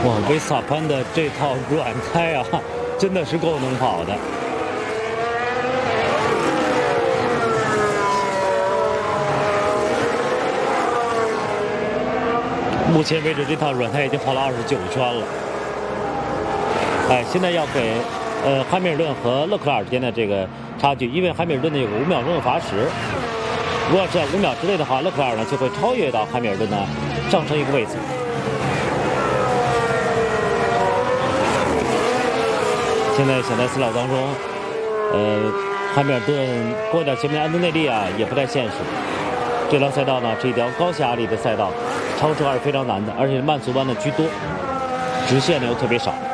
哇，维斯塔潘的这套软胎啊，真的是够能跑的。目前为止，这套软胎已经跑了29圈了。哎，现在要给汉密尔顿和勒克莱尔之间的这个差距，因为汉密尔顿呢有个5秒钟的罚时，如果要是在5秒之内的话，勒克莱尔呢就会超越到汉密尔顿呢，上升一个位置。现在想在4秒当中，汉密尔顿过掉前面的安东内利啊，也不太现实。这条赛道呢是一条高下压力的赛道，超车还是非常难的，而且慢速弯的居多，直线呢又特别少。